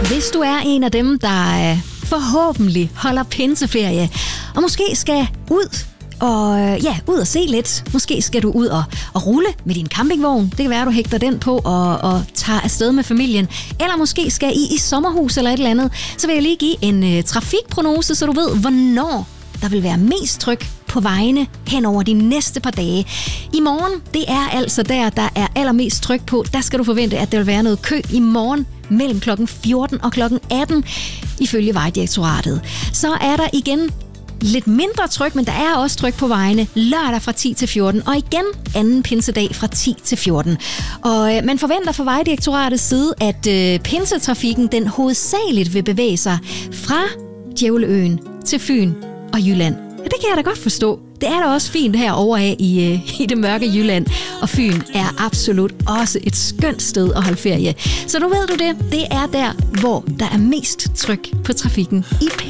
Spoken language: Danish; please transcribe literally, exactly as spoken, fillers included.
Hvis du er en af dem, der øh, forhåbentlig holder pinseferie, og måske skal ud og ja, ud og se lidt. Måske skal du ud og, og rulle med din campingvogn. Det kan være, at du hægter den på og, og tager afsted med familien. Eller måske skal I i sommerhus eller et eller andet. Så vil jeg lige give en øh, trafikprognose, så du ved, hvornår der vil være mest tryk på vejene hen over de næste par dage. I morgen, det er altså der, der er allermest tryk på. Der skal du forvente, at der vil være noget kø i morgen mellem klokken fjorten og klokken atten, ifølge Vejdirektoratet. Så er der igen lidt mindre tryk, men der er også tryk på vejene lørdag fra ti til fjorten, og igen anden pinsedag fra ti til fjorten. Og øh, man forventer fra Vejdirektoratets side, at øh, pinsetrafikken den hovedsageligt vil bevæge sig fra Djævleøen til Fyn og Jylland. Ja, det kan jeg da godt forstå. Det er da også fint herovre af i, øh, i det mørke Jylland, og Fyn er absolut også et skønt sted at holde ferie. Så nu ved du det, det er der, hvor der er mest tryk på trafikken i